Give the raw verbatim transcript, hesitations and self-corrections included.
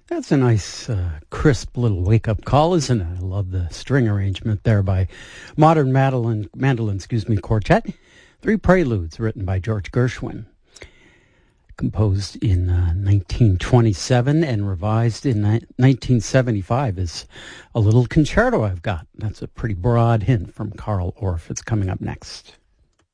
That's a nice, uh, crisp little wake-up call, isn't it? I love the string arrangement there by Modern Mandolin, Mandolin, excuse me, Quartet. Three Preludes written by George Gershwin, composed in uh, nineteen twenty-seven and revised in ni- nineteen seventy-five is a little concerto I've got. That's a pretty broad hint from Carl Orff. It's coming up next.